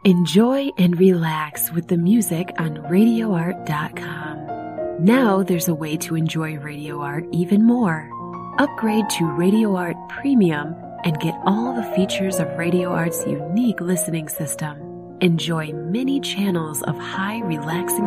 Enjoy and relax with the music on RadioArt.com. Now there's a way to enjoy Radio Art even more. Upgrade to Radio Art Premium and get all the features of Radio Art's unique listening system. Enjoy many channels of high, relaxing